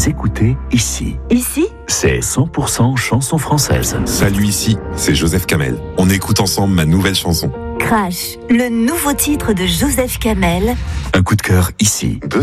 Vous écoutez Ici. Ici, C'est 100% chanson française. Salut, ici, c'est Joseph Kamel. On écoute ensemble ma nouvelle chanson. Crash, le nouveau titre de Joseph Kamel. Un coup de cœur ici.